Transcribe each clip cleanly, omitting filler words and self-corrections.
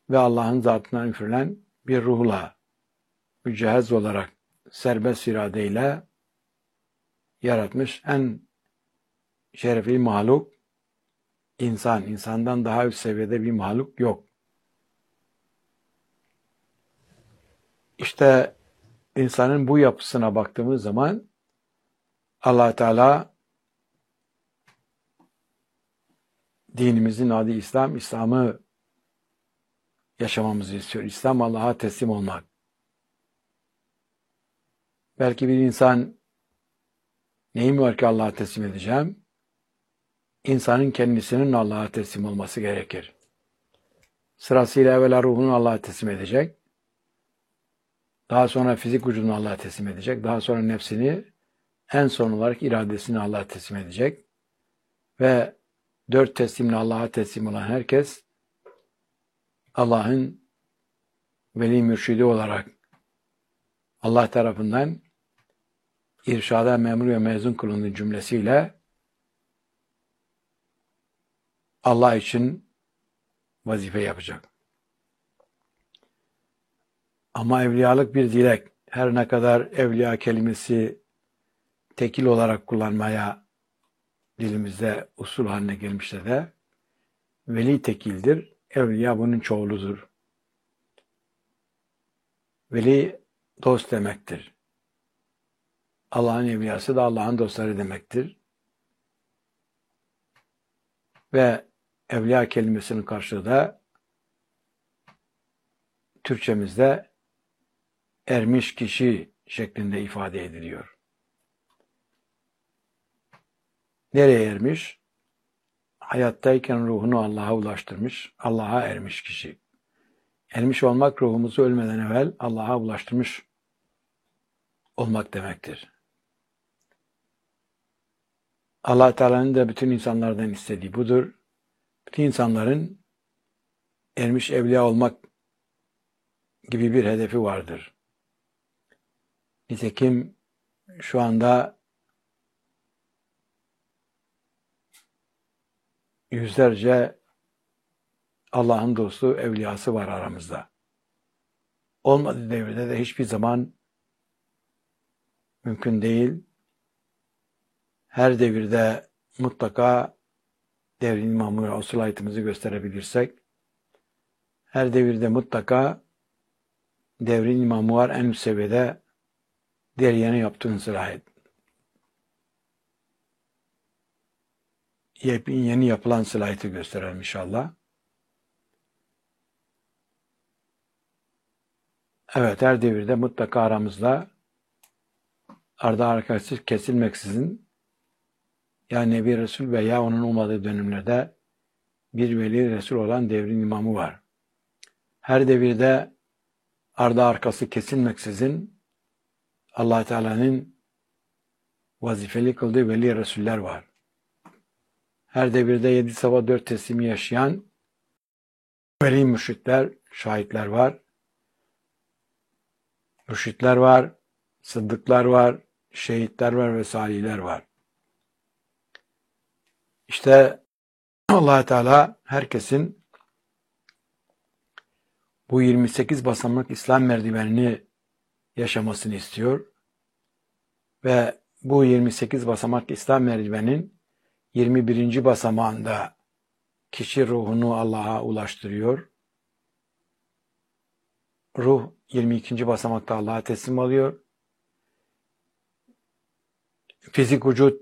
ve Allah'ın zatından üfürülen bir ruhla mücehhez olarak serbest iradeyle yaratmış en şerefli mahluk insan. İnsandan daha üst seviyede bir mahluk yok. İşte insanın bu yapısına baktığımız zaman Allah Teala dinimizin adı İslam, İslam'ı yaşamamızı istiyor. İslam Allah'a teslim olmak. Belki bir insan neyim var ki Allah'a teslim edeceğim? İnsanın kendisinin Allah'a teslim olması gerekir. Sırasıyla evvela ruhunu Allah'a teslim edecek. Daha sonra fizik vücudunu Allah'a teslim edecek. Daha sonra nefsini, en son olarak iradesini Allah'a teslim edecek. Ve 4 teslimle Allah'a teslim olan herkes Allah'ın veli mürşidi olarak Allah tarafından irşada memur ve mezun kılındığı cümlesiyle Allah için vazife yapacak. Ama evliyalık bir dilek. Her ne kadar evliya kelimesi tekil olarak kullanmaya dilimizde usul haline gelmişse de veli tekildir. Evliya bunun çoğuludur. Veli dost demektir. Allah'ın evliyası da Allah'ın dostları demektir. Ve evliya kelimesinin karşılığı da Türkçemizde ermiş kişi şeklinde ifade ediliyor. Nereye ermiş? Hayattayken ruhunu Allah'a ulaştırmış, Allah'a ermiş kişi. Ermiş olmak ruhumuzu ölmeden evvel Allah'a ulaştırmış olmak demektir. Allah Teala'nın da bütün insanlardan istediği budur. Bütün insanların ermiş evliya olmak gibi bir hedefi vardır. Nitekim şu anda yüzlerce Allah'ın dostu, evliyası var aramızda. Olmadığı devirde de hiçbir zaman mümkün değil. Her devirde mutlaka devrin imamı, usul ayetimizi gösterebilirsek, her devirde mutlaka devrin imamı var en üst seviyede deriyene yaptığın sırayet. Yeni yapılan sılayeti gösterelim inşallah. Evet, her devirde mutlaka aramızda ardı arkası kesilmeksizin ya Nebi Resul veya onun olmadığı dönemlerde bir veli Resul olan devrin imamı var. Her devirde ardı arkası kesilmeksizin Allah Teala'nın vazifeli kıldığı veli Resuller var. Her devirde 7 sabah 4 teslimi yaşayan veli mürşitler, şahitler var. Mürşitler var, sıddıklar var, şehitler var ve salihler var. İşte Allah Teala herkesin bu 28 basamak İslam merdivenini yaşamasını istiyor. Ve bu 28 basamak İslam merdivenin 21. basamağında kişi ruhunu Allah'a ulaştırıyor. Ruh 22. basamakta Allah'a teslim oluyor. Fizik vücut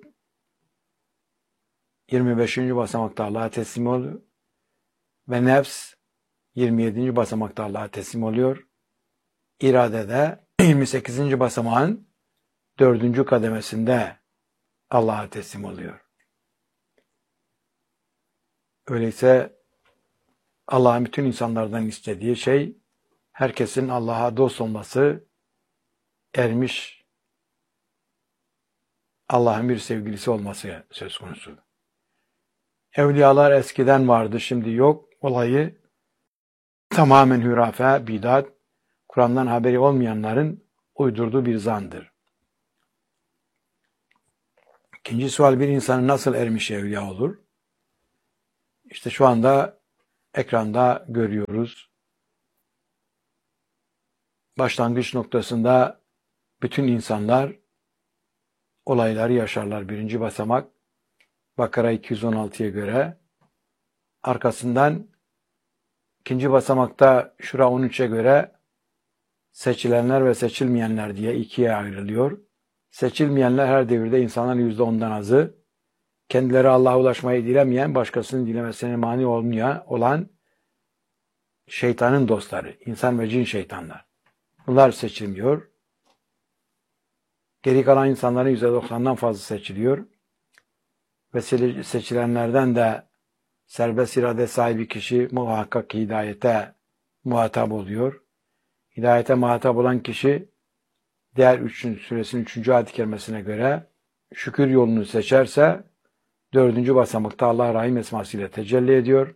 25. basamakta Allah'a teslim oluyor. Ve nefs 27. basamakta Allah'a teslim oluyor. İrade de 28. basamağın 4. kademesinde Allah'a teslim oluyor. Öyleyse Allah'ın bütün insanlardan istediği şey herkesin Allah'a dost olması, ermiş Allah'ın bir sevgilisi olması söz konusu. Evliyalar eskiden vardı, şimdi yok. Olayı tamamen hürafe, bidat, Kur'an'dan haberi olmayanların uydurduğu bir zandır. İkinci sual, bir insanın nasıl ermiş evliya olur? İşte şu anda ekranda görüyoruz. başlangıç noktasında bütün insanlar olayları yaşarlar. Birinci basamak Bakara 216'ya göre. Arkasından ikinci basamakta Şura 13'e göre seçilenler ve seçilmeyenler diye ikiye ayrılıyor. Seçilmeyenler her devirde insanların %10'dan azı, kendileri Allah'a ulaşmayı dilemeyen, başkasının dilemesine mani olan şeytanın dostları, insan ve cin şeytanlar. Bunlar seçilmiyor. Geri kalan insanların %90'dan fazla seçiliyor. Ve seçilenlerden de serbest irade sahibi kişi muhakkak hidayete muhatap oluyor. Hidayete muhatap olan kişi diğer suresinin 3. ayet-i kerimesine göre şükür yolunu seçerse 4. basamakta Allah Rahim esmasıyla tecelli ediyor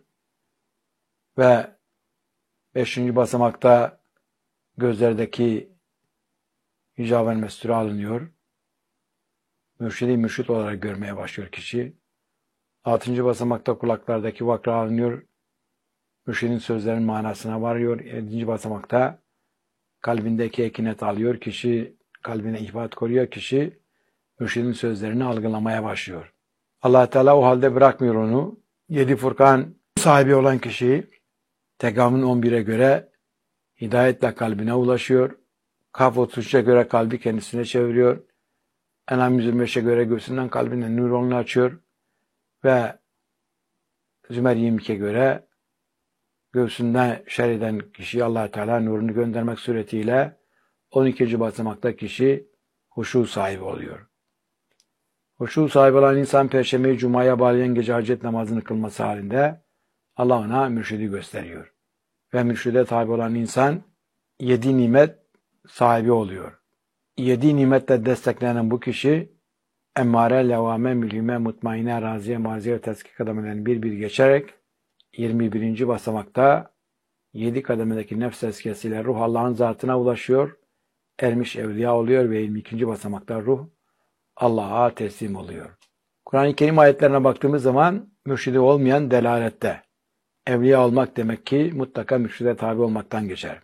ve 5. basamakta gözlerdeki hicab-ı mesturu alınıyor. Mürşidi mürşit olarak görmeye başlıyor kişi. 6. basamakta kulaklardaki vakra alınıyor. Mürşidin sözlerinin manasına varıyor. 7. basamakta kalbindeki ekinet alıyor. Kişi kalbine ihbat koruyor. Kişi mürşidin sözlerini algılamaya başlıyor. Allah Teala o halde bırakmıyor onu. 7 Furkan sahibi olan kişi Tegamün 11'e göre hidayetle kalbine ulaşıyor. Kaf 33'e göre kalbi kendisine çeviriyor. En'am 125'e göre göğsünden kalbine nur yolunu açıyor. Ve Zümer 22'ye göre göğsünden şeriden kişiye Allah Teala nurunu göndermek suretiyle 12. basamakta kişi huşu sahibi oluyor. Huşu sahibi olan insan Perşembe-i Cuma'ya bağlayan gece hacet namazını kılması halinde Allah ona mürşidi gösteriyor. Ve mürşide tabi olan insan 7 nimet sahibi oluyor. 7 nimetle desteklenen bu kişi emmare, levame, mülhime, mutmaine, raziye, marziye ve tezkik kademelerini bir bir geçerek 21. basamakta 7 kademedeki nefs tezkiyesiyle ruh Allah'ın zatına ulaşıyor, ermiş evliya oluyor ve 22. basamakta ruh Allah'a teslim oluyor. Kur'an-ı Kerim ayetlerine baktığımız zaman mürşidi olmayan delalette. Evliya olmak demek ki mutlaka mürşide tabi olmaktan geçer.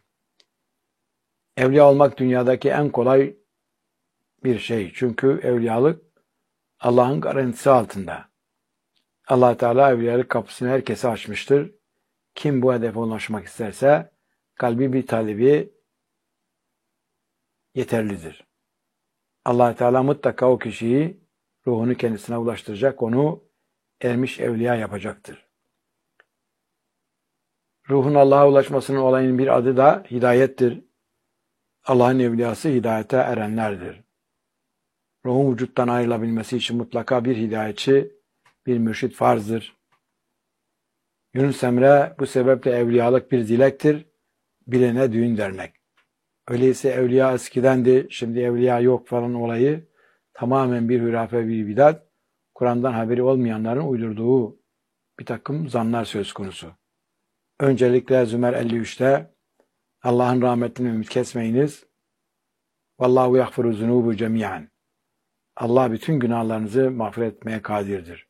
Evliya olmak dünyadaki en kolay bir şey. Çünkü evliyalık Allah'ın garantisi altında. Allah Teala evliyalık kapısını herkese açmıştır. Kim bu hedefe ulaşmak isterse kalbi bir talebi yeterlidir. Allah Teala mutlaka o kişiyi ruhunu kendisine ulaştıracak, onu ermiş evliya yapacaktır. Ruhun Allah'a ulaşmasının olayının bir adı da hidayettir. Allah'ın evliyası hidayete erenlerdir. Ruhun vücuttan ayrılabilmesi için mutlaka bir hidayetçi, bir mürşit farzdır. Yunus Emre bu sebeple evliyalık bir dilektir, bilene düğün dernek. Öyleyse evliya eskidendi, şimdi evliya yok falan olayı tamamen bir hürafe, bir bidat, Kur'an'dan haberi olmayanların uydurduğu bir takım zanlar söz konusu. Öncelikle Zümer 53'te Allah'ın rahmetinden ümit kesmeyiniz. Vallahu yagfiru zunubu cemiyan. Allah bütün günahlarınızı mağfiret etmeye kadirdir.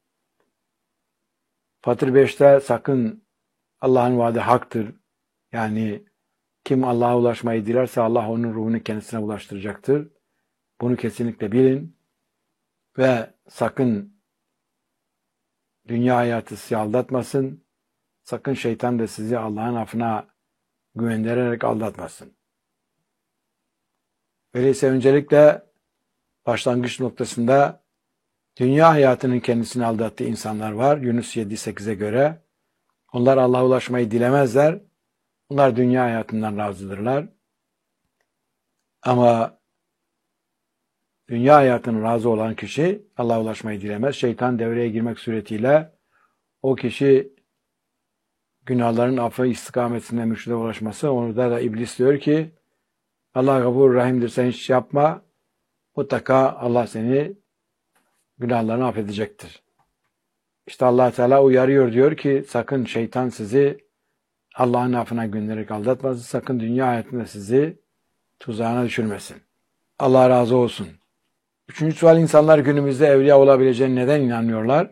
Fatır 5'te sakın Allah'ın vaadi haktır. Yani kim Allah'a ulaşmayı dilerse Allah onun ruhunu kendisine ulaştıracaktır. Bunu kesinlikle bilin. Ve sakın dünya hayatı sizi aldatmasın. Sakın şeytan da sizi Allah'ın affına güvendirerek aldatmasın. Öyleyse öncelikle başlangıç noktasında dünya hayatının kendisini aldattığı insanlar var. Yunus 7-8'e göre. Onlar Allah'a ulaşmayı dilemezler. Onlar dünya hayatından razıdırlar. Ama dünya hayatının razı olan kişi Allah'a ulaşmayı dilemez. Şeytan devreye girmek suretiyle o kişi günahların affı istikametine mürşide ulaşması. Orada da iblis diyor ki Allah gafur rahimdir, sen hiç yapma. Mutlaka Allah seni günahlarını affedecektir. İşte Allah Teala uyarıyor, diyor ki sakın şeytan sizi Allah'ın affına göndererek aldatmasın. Sakın dünya hayatında sizi tuzağına düşürmesin. Allah razı olsun. Üçüncü sual, insanlar günümüzde evliya olabileceğine neden inanmıyorlar?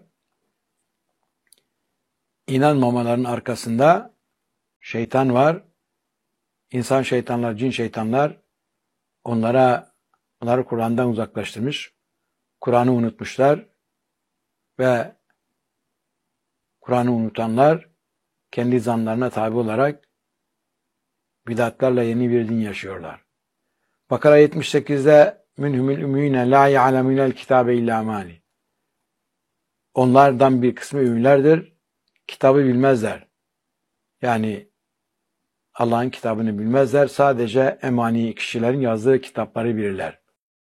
İnanmamaların arkasında şeytan var. İnsan şeytanlar, cin şeytanlar onları Kur'an'dan uzaklaştırmış. Kur'an'ı unutmuşlar ve Kur'an'ı unutanlar kendi zanlarına tabi olarak bidatlarla yeni bir din yaşıyorlar. Bakara 78'de minhumul ümmiyine la ya'lemunel kitabe illa amani. Onlardan bir kısmı ümmilerdir. Kitabı bilmezler. Yani Allah'ın kitabını bilmezler. Sadece emani kişilerin yazdığı kitapları bilirler.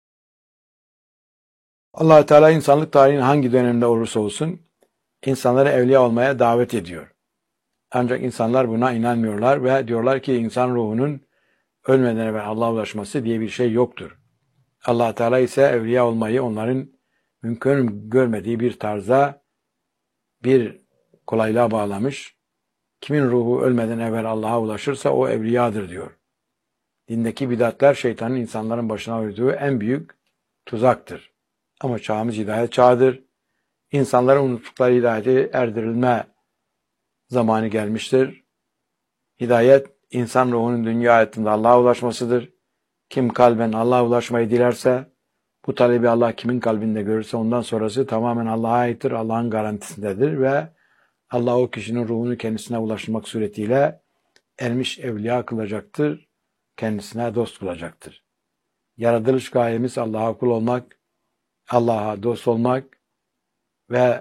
Allah Teala insanlık tarihinin hangi döneminde olursa olsun insanları evliya olmaya davet ediyor. Ancak insanlar buna inanmıyorlar ve diyorlar ki insan ruhunun ölmeden evvel Allah'a ulaşması diye bir şey yoktur. Allah Teala ise evliya olmayı onların mümkün görmediği bir tarza, bir kolaylığa bağlamış. Kimin ruhu ölmeden evvel Allah'a ulaşırsa o evliyadır diyor. Dindeki bidatlar şeytanın insanların başına uyduğu en büyük tuzaktır. Ama çağımız hidayet çağıdır. İnsanların unuttukları hidayete erdirilme zamanı gelmiştir. Hidayet, insan ruhunun dünya hayatında Allah'a ulaşmasıdır. Kim kalben Allah'a ulaşmayı dilerse, bu talebi Allah kimin kalbinde görürse ondan sonrası tamamen Allah'a aittir, Allah'ın garantisindedir ve Allah o kişinin ruhunu kendisine ulaşmak suretiyle ermiş evliya kılacaktır, kendisine dost kılacaktır. Yaratılış gayemiz Allah'a kul olmak, Allah'a dost olmak ve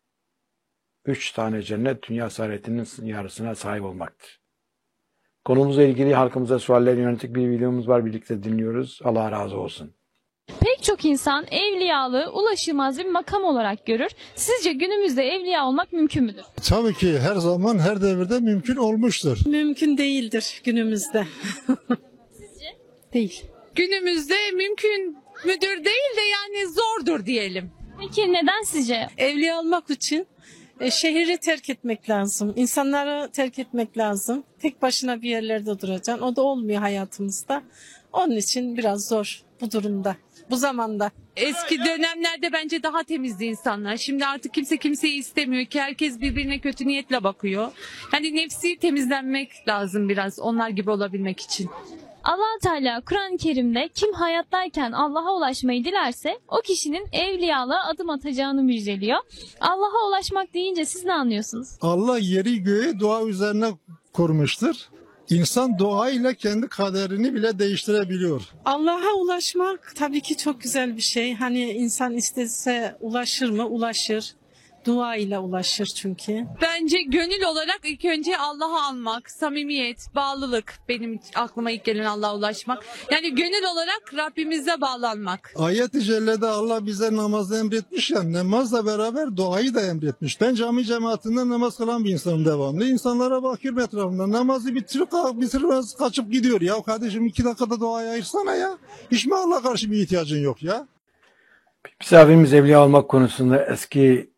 3 tane cennet dünya saadetinin yarısına sahip olmaktır. Konumuzla ilgili halkımıza suallerine yönelik bir videomuz var. Birlikte dinliyoruz. Allah razı olsun. Pek çok insan evliyalığı ulaşılmaz bir makam olarak görür. Sizce günümüzde evliya olmak mümkün müdür? Tabii ki her zaman, her devirde mümkün olmuştur. Mümkün değildir günümüzde. Sizce? Değil. Günümüzde mümkün müdür değil de yani zordur diyelim. Peki neden sizce? Evliya olmak için şehri terk etmek lazım. İnsanları terk etmek lazım. Tek başına bir yerlerde duracaksın. O da olmuyor hayatımızda. Onun için biraz zor bu durumda, bu zamanda. Eski dönemlerde bence daha temizdi insanlar. Şimdi artık kimse kimseyi istemiyor ki herkes birbirine kötü niyetle bakıyor. Hani nefsi temizlenmek lazım biraz onlar gibi olabilmek için. Allah Teala Kur'an-ı Kerim'de kim hayattayken Allah'a ulaşmayı dilerse o kişinin evliyalığa adım atacağını müjdeliyor. Allah'a ulaşmak deyince siz ne anlıyorsunuz? Allah yeri göğü doğa üzerine kurmuştur. İnsan doğayla kendi kaderini bile değiştirebiliyor. Allah'a ulaşmak tabii ki çok güzel bir şey. Hani insan istese ulaşır mı? Ulaşır. Dua ile ulaşır çünkü. Bence gönül olarak ilk önce Allah'a almak, samimiyet, bağlılık benim aklıma ilk gelen Allah'a ulaşmak. Yani gönül olarak Rabbimize bağlanmak. Ayet-i Celle'de Allah bize namazı emretmiş ya, namazla beraber duayı da emretmiş. Ben cami cemaatinde namaz kılan bir insanım devamlı. İnsanlara bakıyorum etrafımda, namazı bitirmez kaçıp gidiyor. Ya kardeşim 2 dakikada duaya ayırsana ya. Hiç mi Allah'a karşı bir ihtiyacın yok ya? Misafirimiz evliya olmak konusunda eski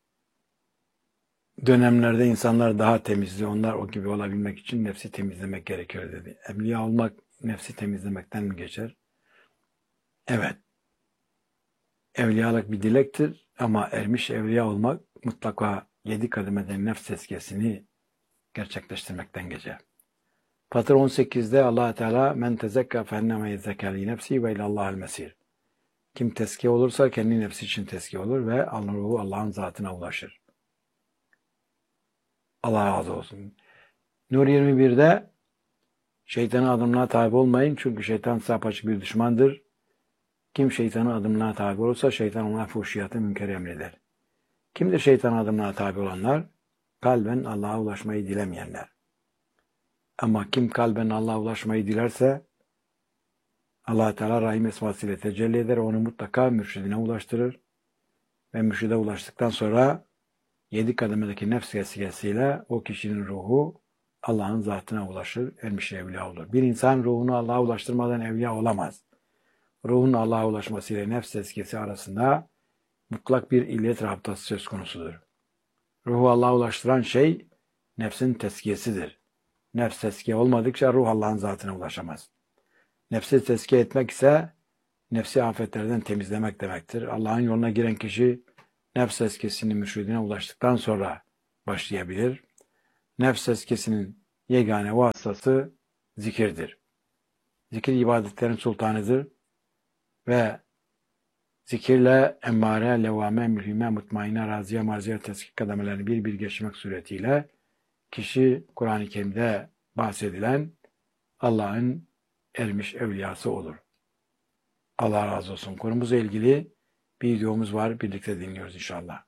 dönemlerde insanlar daha temizdi. Onlar o gibi olabilmek için nefsi temizlemek gerekiyor dedi. Evliya olmak nefsi temizlemekten mi geçer? Evet. Evliyalık bir dilektir ama ermiş evliya olmak mutlaka 7 kademeden nefs tezkiyesini gerçekleştirmekten geçer. Fatır 18'de Allah Teala men tezekka fenneme yezzekâ nefsi ve ilallahil mesir. Kim tezkiye olursa kendi nefsi için tezkiye olur ve ruhu Allah'ın zatına ulaşır. Allah razı olsun. Nur 21'de şeytanın adımlarına tabi olmayın çünkü şeytan size apaçık bir düşmandır. Kim şeytanın adımlarına tabi olursa şeytan ona fuhşiyatı münker emreder. Kimdir şeytanın adımlarına tabi olanlar? Kalben Allah'a ulaşmayı dilemeyenler. Ama kim kalben Allah'a ulaşmayı dilerse Allah Teala Rahim esmasıyla tecelli eder, onu mutlaka mürşidine ulaştırır ve mürşide ulaştıktan sonra 7 kademedeki nefs vesilesiyle o kişinin ruhu Allah'ın zatına ulaşır, ermiş evliya olur. Bir insan ruhunu Allah'a ulaştırmadan evliya olamaz. Ruhun Allah'a ulaşmasıyla nefs tezkiyesi arasında mutlak bir illet rabıtası söz konusudur. Ruhu Allah'a ulaştıran şey nefsin tezkiyesidir. Nefs tezkiye olmadıkça ruh Allah'ın zatına ulaşamaz. Nefsi tezkiye etmek ise nefsi afetlerden temizlemek demektir. Allah'ın yoluna giren kişi nefs tezkiyesinin mürşidine ulaştıktan sonra başlayabilir. Nefs tezkiyesinin yegane vasıtası zikirdir. Zikir ibadetlerin sultanıdır ve zikirle emmare, levvame, mülhime, mutmainne, raziye, marziye, teskik kademelerini bir bir geçmek suretiyle kişi Kur'an-ı Kerim'de bahsedilen Allah'ın ermiş evliyası olur. Allah razı olsun. Konumuzla ilgili bir videomuz var. Birlikte dinliyoruz inşallah.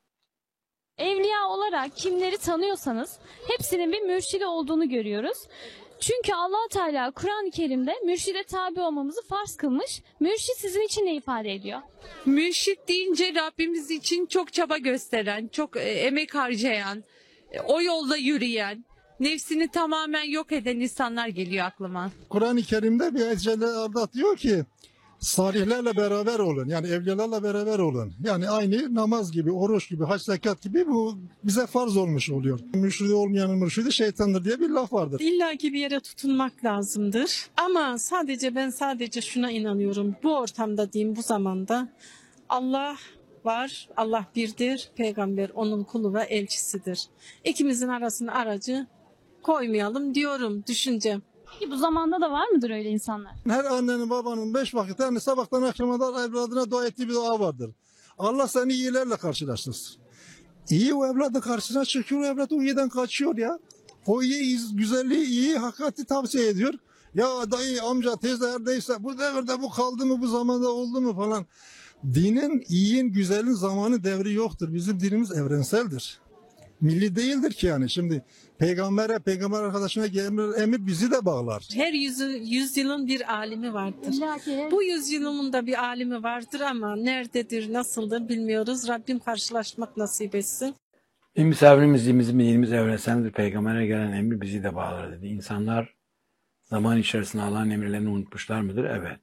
Evliya olarak kimleri tanıyorsanız hepsinin bir mürşidi olduğunu görüyoruz. Çünkü Allah Teala Kur'an-ı Kerim'de mürşide tabi olmamızı farz kılmış. Mürşid sizin için ne ifade ediyor? Mürşit deyince Rabbimiz için çok çaba gösteren, çok emek harcayan, o yolda yürüyen, nefsini tamamen yok eden insanlar geliyor aklıma. Kur'an-ı Kerim'de bir ayet diyor ki salihlerle beraber olun. Yani evliyalarla beraber olun. Yani aynı namaz gibi, oruç gibi, hac zekat gibi bu bize farz olmuş oluyor. Mürşidi olmayanın mürşidi şeytandır diye bir laf vardır. İlla ki bir yere tutunmak lazımdır. Ama ben sadece şuna inanıyorum. Bu ortamda diyeyim, bu zamanda Allah var, Allah birdir, peygamber onun kulu ve elçisidir. İkimizin arasına aracı koymayalım diyorum, düşüncem. Ki bu zamanda da var mıdır öyle insanlar? Her annenin babanın 5 vakit yani sabahtan akşama kadar evladına dua ettiği bir dua vardır. Allah seni iyilerle karşılaştırsın. İyi o evladı karşısına çıkıyor, o evlat o iyiden kaçıyor ya. O iyi, güzelliği, iyi, hakikati tavsiye ediyor. Ya dayı, amca, teyze neredeyse bu devirde bu kaldı mı, bu zamanda oldu mu falan. Dinin, iyiyin, güzelin zamanı devri yoktur. Bizim dinimiz evrenseldir. Milli değildir ki yani. Şimdi peygamber arkadaşına emir bizi de bağlar. Her yüzyılın bir alimi vardır. Bu yüzyılın da bir alimi vardır ama nerededir, nasıldır bilmiyoruz. Rabbim karşılaşmak nasip etsin. Misafirimiz, dinimiz evrenseldir. Peygamber'e gelen emir bizi de bağlar dedi. İnsanlar zaman içerisinde Allah'ın emirlerini unutmuşlar mıdır? Evet.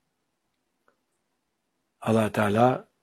Allah Teala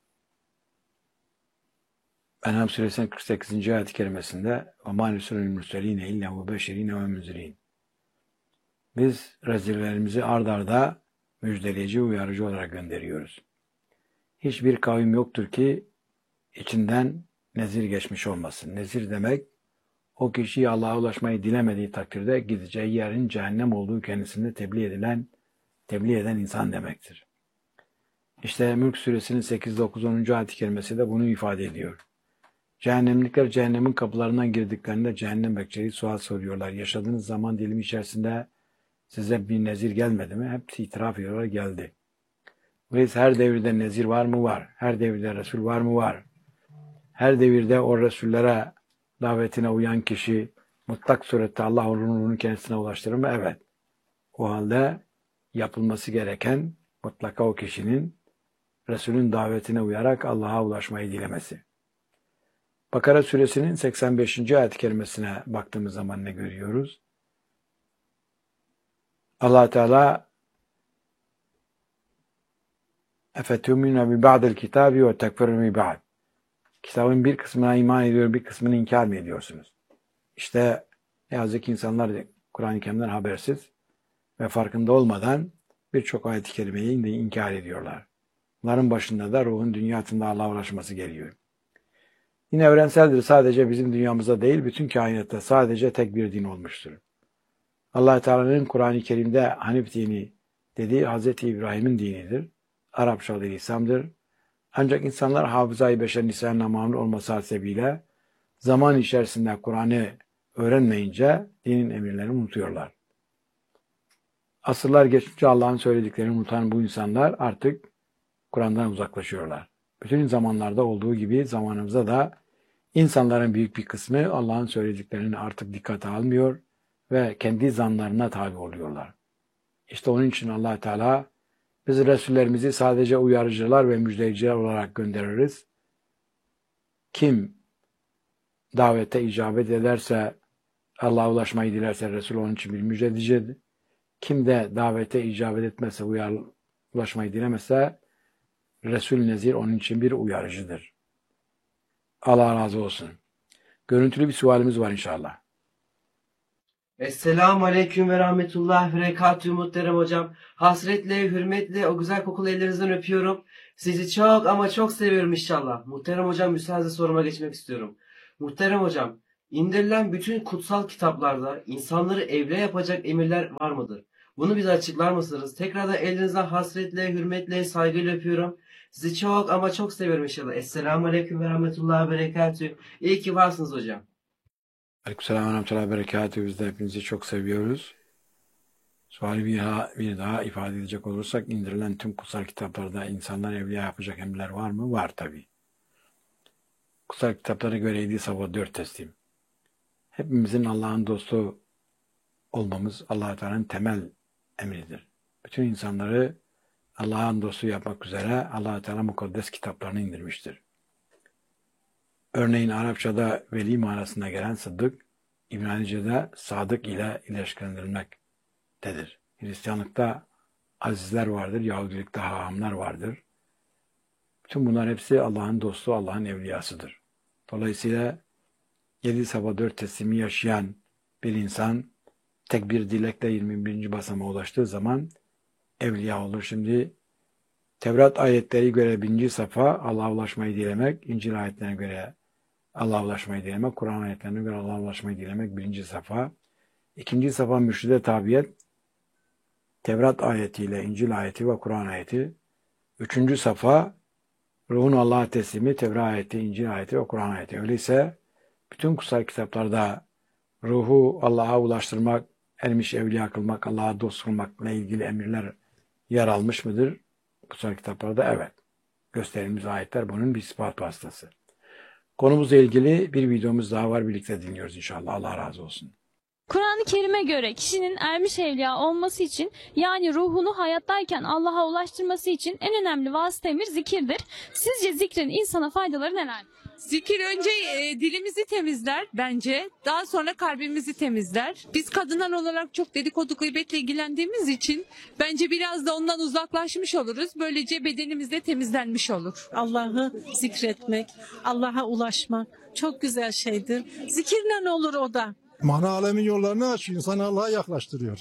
En'am suresinin 48. ayet-i kerimesinde وَمَا نُسُرُ الْمُرْسَلِينَ اِلَّا وَبَشِرِينَ وَمُنْزِرِينَ Biz rezillerimizi ard arda müjdeleyici, uyarıcı olarak gönderiyoruz. Hiçbir kavim yoktur ki içinden nezir geçmiş olmasın. Nezir demek, o kişiyi Allah'a ulaşmayı dilemediği takdirde gideceği yerin cehennem olduğu kendisinde tebliğ eden insan demektir. İşte Mülk suresinin 8, 9, 10. ayet-i kerimesi de bunu ifade ediyor. Cehennemlikler cehennemin kapılarından girdiklerinde cehennem bekçileri sual soruyorlar. Yaşadığınız zaman dilimi içerisinde size bir nezir gelmedi mi? Hepsi itiraf ediyorlar, geldi. Öyleyse her devirde nezir var mı? Var. Her devirde Resul var mı? Var. Her devirde o Resullere davetine uyan kişi mutlak surette Allah nurunu kendisine ulaştırır mı? Evet. O halde yapılması gereken mutlaka o kişinin Resulün davetine uyarak Allah'a ulaşmayı dilemesi. Bakara suresinin 85. ayet-i kerimesine baktığımız zaman ne görüyoruz? Allah Teala "Efetûmînû bi ba'dil kitâbi ve tekfurûnû bi ba'd." Kitabın bir kısmına iman ediyor, bir kısmını inkar mı ediyorsunuz? İşte ne yazık ki insanlar Kur'an-ı Kerim'den habersiz ve farkında olmadan birçok ayet-i kerimeyi inkar ediyorlar. Bunların başında da ruhun dünyasında Allah'a ulaşması geliyor. Yine evrenseldir. Sadece bizim dünyamızda değil, bütün kainatta sadece tek bir din olmuştur. Allah Teala'nın Kur'an-ı Kerim'de Hanif dini dediği Hz. İbrahim'in dinidir. Arapça dili İslam'dır. Ancak insanlar hafızayı beşer lisanına mamul olması hasebiyle zaman içerisinde Kur'an'ı öğrenmeyince dinin emirlerini unutuyorlar. Asırlar geçince Allah'ın söylediklerini unutan bu insanlar artık Kur'an'dan uzaklaşıyorlar. Bütün zamanlarda olduğu gibi zamanımızda da insanların büyük bir kısmı Allah'ın söylediklerini artık dikkate almıyor ve kendi zanlarına tabi oluyorlar. İşte onun için Allah Teala biz Resullerimizi sadece uyarıcılar ve müjdeliciler olarak göndeririz. Kim davete icabet ederse, Allah'a ulaşmayı dilerse Resul onun için bir müjdelicidir. Kim de davete icabet etmezse, ulaşmayı dilemezse Resul Nezir onun için bir uyarıcıdır. Allah razı olsun. Görüntülü bir sualimiz var inşallah. Esselamu Aleyküm ve Rahmetullah ve Berekatühü muhterem hocam. Hasretle, hürmetle o güzel kokulu ellerinizden öpüyorum. Sizi çok ama çok seviyorum inşallah. Muhterem hocam, müsaadenizle soruma geçmek istiyorum. Muhterem hocam, indirilen bütün kutsal kitaplarda insanları evliya yapacak emirler var mıdır? Bunu bize açıklar mısınız? Tekrardan elinize hasretle, hürmetle, saygıyla öpüyorum. Sizi çok ama çok seviyorum inşallah. Esselamu Aleyküm ve Rahmetullahi ve Berekatühü. İyi ki varsınız hocam. Aleykümselam ve rahmetullahi ve berekatühü. Biz de hepinizi çok seviyoruz. Suali bir daha ifade edecek olursak, indirilen tüm kutsal kitaplarda insanlar evliya yapacak emirler var mı? Var tabii. Kutsal kitaplara göre 7 sabah 4 teslim. Hepimizin Allah'ın dostu olmamız Allah-u Teala'nın temel emridir. Bütün insanları Allah'ın dostu yapmak üzere Allah-u Teala mukaddes kitaplarını indirmiştir. Örneğin Arapçada veli manasına gelen sıddık, İbranice'de sadık ile ilişkilendirilmektedir. Hristiyanlıkta azizler vardır, Yahudilikte hahamlar vardır. Bütün bunlar hepsi Allah'ın dostu, Allah'ın evliyasıdır. Dolayısıyla 7 sabah 4 teslimi yaşayan bir insan tek bir dilekle 21. basamağa ulaştığı zaman evliya olur. Şimdi Tevrat ayetleri göre 1. safa Allah'a ulaşmayı dilemek, İncil ayetlerine göre Allah'a ulaşmayı dilemek, Kur'an ayetlerine göre Allah'a ulaşmayı dilemek 1. safa. 2. safa mürşide tabiyet, Tevrat ayetiyle İncil ayeti ve Kur'an ayeti. 3. safa ruhun Allah'a teslimi, Tevrat ayeti, İncil ayeti ve Kur'an ayeti. Öyleyse bütün kutsal kitaplarda ruhu Allah'a ulaştırmak, ermiş evliya kılmak, Allah'a dost kılmakla ilgili emirler yer almış mıdır? Kutsal kitaplarda evet. Gösterdiğimiz ayetler bunun bir ispat vasıtası. Konumuzla ilgili bir videomuz daha var. Birlikte dinliyoruz inşallah. Allah razı olsun. Kur'an-ı Kerim'e göre kişinin ermiş evliya olması için, yani ruhunu hayattayken Allah'a ulaştırması için en önemli vasıta emir zikirdir. Sizce zikrin insana faydaları neler? Zikir önce dilimizi temizler bence. Daha sonra kalbimizi temizler. Biz kadınlar olarak çok dedikodu gıybetle ilgilendiğimiz için bence biraz da ondan uzaklaşmış oluruz. Böylece bedenimiz de temizlenmiş olur. Allah'ı zikretmek, Allah'a ulaşmak çok güzel şeydir. Zikirle ne olur o da? Mana alemin yollarını açıyor, insanı Allah'a yaklaştırıyor.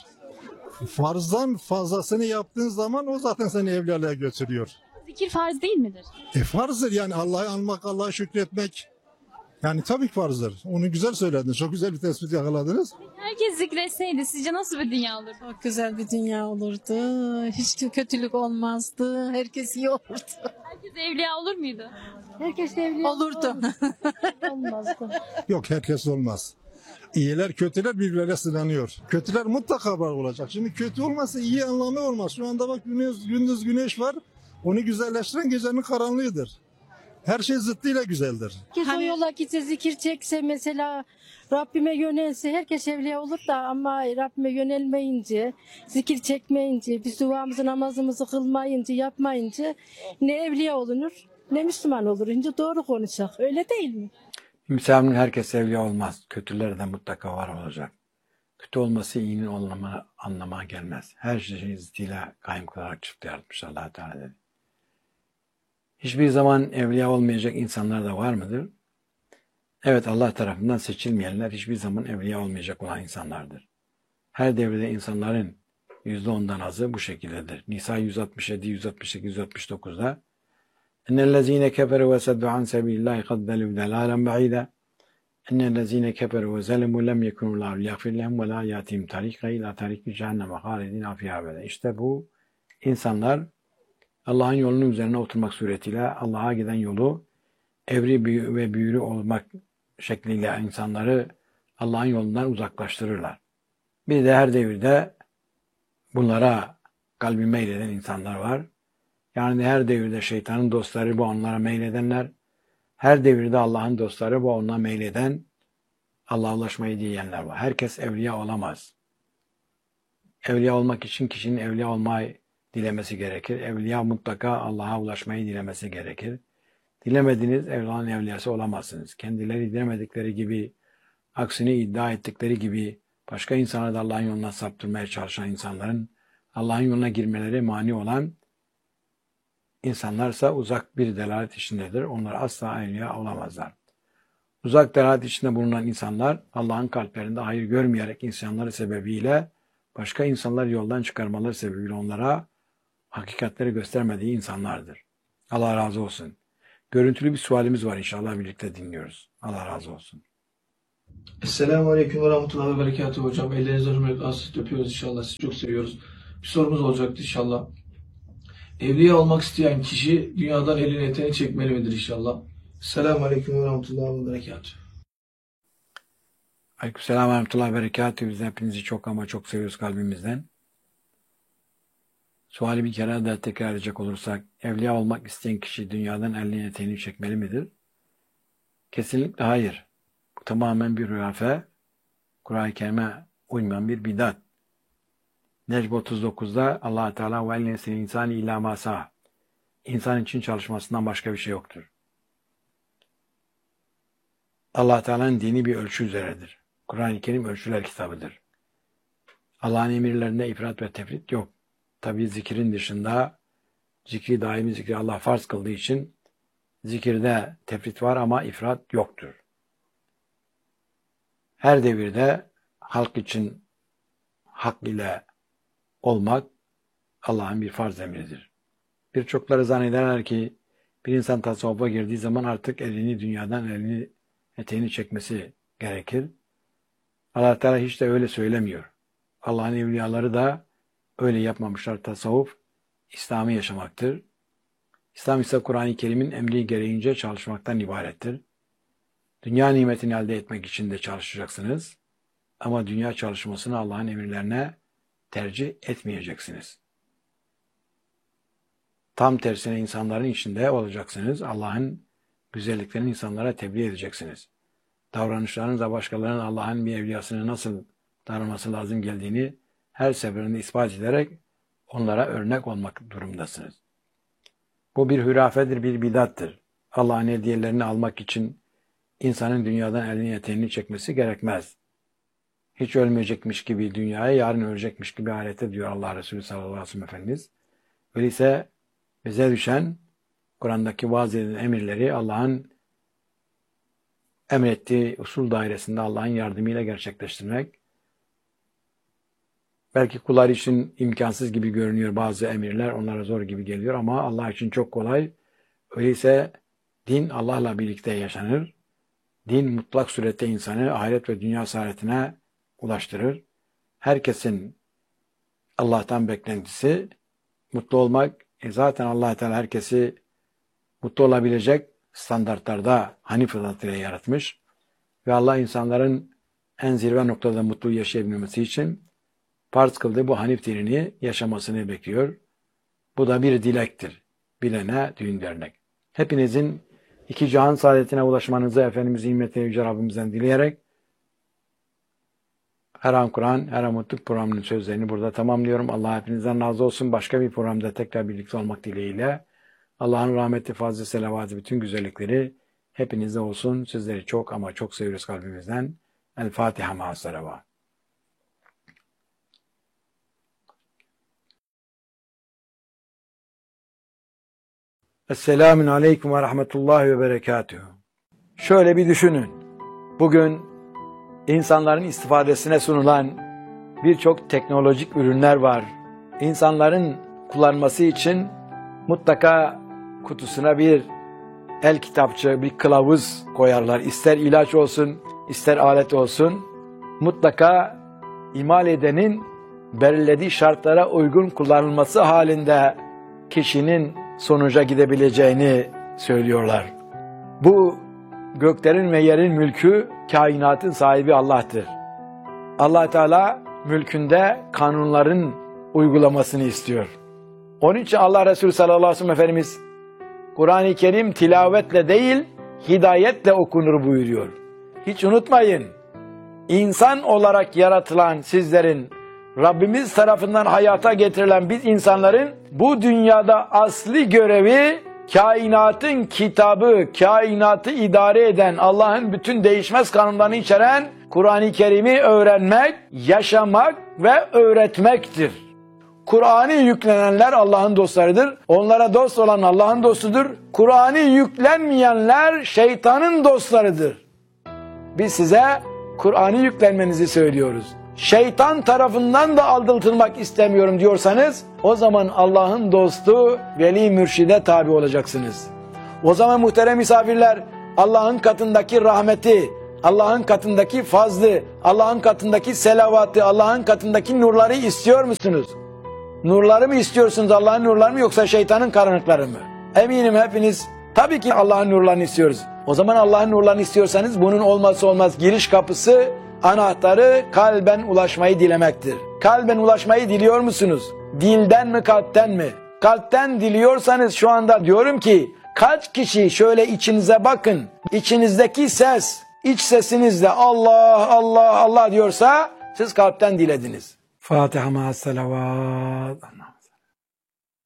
Farzdan fazlasını yaptığın zaman o zaten seni evliliğe götürüyor. Zikir farz değil midir? Farzdır yani Allah'ı anmak, Allah'a şükretmek. Yani tabii ki farzdır. Onu güzel söylediniz. Çok güzel bir tespit yakaladınız. Herkes zikretseydi sizce nasıl bir dünya olurdu? Çok güzel bir dünya olurdu. Hiç kötülük olmazdı. Herkes iyi olurdu. Herkes evliya olur muydu? Herkes evli Olurdu. olmazdı. Yok herkes olmaz. İyiler kötüler birbirlerine sınanıyor. Kötüler mutlaka var olacak. Şimdi kötü olmasa iyi anlamı olmaz. Şu anda bak gündüz güneş var. Onu güzelleştiren gecenin karanlığıdır. Her şey zıttıyla güzeldir. Herkes o yola gitse, zikir çekse, mesela Rabbime yönelse herkes evliya olur da, ama Rabbime yönelmeyince, zikir çekmeyince, biz duamızı namazımızı kılmayınca, yapmayınca ne evliya olunur ne Müslüman olur. İnce doğru konuşacak. Öyle değil mi? Müslümanın herkes evliya olmaz. Kötüler de mutlaka var olacak. Kötü olması iyinin anlamına gelmez. Her şeyi zıttıyla kaim kılarak çift yaratmış Allah-u Teala dedi. Hiçbir zaman evliya olmayacak insanlar da var mıdır? Evet, Allah tarafından seçilmeyenler hiçbir zaman evliya olmayacak olan insanlardır. Her devirde insanların %10'dan azı bu şekildedir. Nisa 167, 168, 169'da Ennellezîne keferu ve seddu an sebîlillâhi kad delû delâlen ba'îdâ Ennellezîne keferu ve zelemû lem yekunûllâhu liyagfir lehum ve lâ yâtihim tarîka ilâ tarîki cehenneme hâlidînâ fîhâ ebeden. İşte bu insanlar Allah'ın yolunun üzerine oturmak suretiyle Allah'a giden yolu evri ve büğrü olmak şekliyle insanları Allah'ın yolundan uzaklaştırırlar. Bir de her devirde bunlara kalbi meyleden insanlar var. Yani her devirde şeytanın dostları bu onlara meyledenler, her devirde Allah'ın dostları bu onlara meyleden, Allah'a ulaşmayı dileyenler var. Herkes evliya olamaz. Evliya olmak için kişinin evliya olmayı dilemesi gerekir. Evliya mutlaka Allah'a ulaşmayı dilemesi gerekir. Dilemediniz Allah'ın evliyası olamazsınız. Kendileri dilemedikleri gibi, aksini iddia ettikleri gibi başka insanları da Allah'ın yoluna saptırmaya çalışan insanların Allah'ın yoluna girmeleri mani olan insanlarsa uzak bir delalet içindedir. Onlar asla evliya olamazlar. Uzak delalet içinde bulunan insanlar Allah'ın kalplerinde hayır görmeyerek insanları sebebiyle başka insanları yoldan çıkarmaları sebebiyle onlara hakikatleri göstermediği insanlardır. Allah razı olsun. Görüntülü bir sualimiz var, inşallah birlikte dinliyoruz. Allah razı olsun. Esselamu Aleyküm ve Rahmetullahi ve Berekatuhu hocam. Ellerinizden hürmet hasret öpüyoruz inşallah. Sizi çok seviyoruz. Bir sorumuz olacaktı inşallah. Evliya olmak isteyen kişi dünyadan elini eteğini çekmeli midir inşallah? Esselamu Aleyküm ve Rahmetullahi ve Berekatuhu. Aleykümselam ve rahmetullahi ve berekatuhu. Biz hepinizi çok ama çok seviyoruz kalbimizden. Suali bir kere daha tekrar edecek olursak, evliya olmak isteyen kişi dünyadan elini eteğini çekmeli midir? Kesinlikle hayır. Bu tamamen bir hurafe, Kur'an-ı Kerim'e uymayan bir bidat. Necm 39'da Allah Teala ve ellesin insan illa masa. İnsan için çalışmasından başka bir şey yoktur. Allah Teala'nın dini bir ölçü üzeredir. Kur'an-ı Kerim ölçüler kitabıdır. Allah'ın emirlerinde ifrat ve tefrit yok. Tabi zikrin dışında zikri daimi zikri Allah farz kıldığı için zikirde tefrit var ama ifrat yoktur. Her devirde halk için hak ile olmak Allah'ın bir farz emridir. Birçokları zannederler ki bir insan tasavvufa girdiği zaman artık elini eteğini çekmesi gerekir. Allah Teala hiç de öyle söylemiyor. Allah'ın evliyaları da öyle yapmamışlar. Tasavvuf İslam'ı yaşamaktır. İslam ise Kur'an-ı Kerim'in emri gereğince çalışmaktan ibarettir. Dünya nimetini elde etmek için de çalışacaksınız. Ama dünya çalışmasını Allah'ın emirlerine tercih etmeyeceksiniz. Tam tersine insanların içinde olacaksınız. Allah'ın güzelliklerini insanlara tebliğ edeceksiniz. Davranışlarınızla başkalarının Allah'ın bir evliyasını nasıl davranması lazım geldiğini her seferinde ispat ederek onlara örnek olmak durumundasınız. Bu bir hürafedir, bir bidattır. Allah'ın hediyelerini almak için insanın dünyadan elini eteğini çekmesi gerekmez. Hiç ölmeyecekmiş gibi dünyaya, yarın ölecekmiş gibi ahirete diyor Allah Resulü sallallahu aleyhi ve sellem Efendimiz. Öyleyse bize düşen Kur'an'daki vaaz edilen emirleri Allah'ın emrettiği usul dairesinde Allah'ın yardımıyla gerçekleştirmek. Belki kullar için imkansız gibi görünüyor bazı emirler, onlara zor gibi geliyor ama Allah için çok kolay. Öyleyse din Allah'la birlikte yaşanır. Din mutlak surette insanı ahiret ve dünya saadetine ulaştırır. Herkesin Allah'tan beklentisi mutlu olmak. Zaten Allah Teala herkesi mutlu olabilecek standartlarda Hanif fıtratıyla yaratmış. Ve Allah insanların en zirve noktada mutlu yaşayabilmesi için farz kıldığı bu Hanif dinini yaşamasını bekliyor. Bu da bir dilektir. Bilene düğün dernek. Hepinizin iki cihan saadetine ulaşmanızı Efendimiz'in himmetiyle Yüce Rabbimizden dileyerek Her An Kur'an, Her An Mutluluk programının sözlerini burada tamamlıyorum. Allah hepinizden razı olsun. Başka bir programda tekrar birlikte olmak dileğiyle. Allah'ın rahmeti, fazla selavatı, bütün güzellikleri hepinizde olsun. Sizleri çok ama çok seviyoruz kalbimizden. El Fatiha ma'as-salavat. Esselamun Aleyküm ve Rahmetullahi ve Berekatuhu. Şöyle bir düşünün. Bugün insanların istifadesine sunulan birçok teknolojik ürünler var. İnsanların kullanması için mutlaka kutusuna bir el kitapçı, bir kılavuz koyarlar. İster ilaç olsun, ister alet olsun. Mutlaka imal edenin belirlediği şartlara uygun kullanılması halinde kişinin sonuca gidebileceğini söylüyorlar. Bu göklerin ve yerin mülkü, kainatın sahibi Allah'tır. Allah Teala mülkünde kanunların uygulamasını istiyor. Onun için Allah Resulü sallallahu aleyhi ve sellem Efendimiz Kur'an-ı Kerim tilavetle değil, hidayetle okunur buyuruyor. Hiç unutmayın, insan olarak yaratılan sizlerin, Rabbimiz tarafından hayata getirilen biz insanların bu dünyada asli görevi kainatın kitabı, kainatı idare eden, Allah'ın bütün değişmez kanunlarını içeren Kur'an-ı Kerim'i öğrenmek, yaşamak ve öğretmektir. Kur'an'ı yüklenenler Allah'ın dostlarıdır. Onlara dost olan Allah'ın dostudur. Kur'an'ı yüklenmeyenler şeytanın dostlarıdır. Biz size Kur'an'ı yüklenmenizi söylüyoruz. Şeytan tarafından da aldatılmak istemiyorum diyorsanız o zaman Allah'ın dostu veli mürşide tabi olacaksınız. O zaman muhterem misafirler Allah'ın katındaki rahmeti, Allah'ın katındaki fazlı, Allah'ın katındaki selavatı, Allah'ın katındaki nurları istiyor musunuz? Nurları mı istiyorsunuz, Allah'ın nurları mı, yoksa şeytanın karanlıkları mı? Eminim hepiniz tabii ki Allah'ın nurlarını istiyoruz. O zaman Allah'ın nurlarını istiyorsanız bunun olmazsa olmaz giriş kapısı, anahtarı kalben ulaşmayı dilemektir. Kalben ulaşmayı diliyor musunuz? Dilden mi, kalpten mi? Kalpten diliyorsanız şu anda diyorum ki, kaç kişi şöyle içinize bakın, içinizdeki ses, iç sesinizle Allah Allah Allah diyorsa siz kalpten dilediniz. Fatiha ma'as salavat.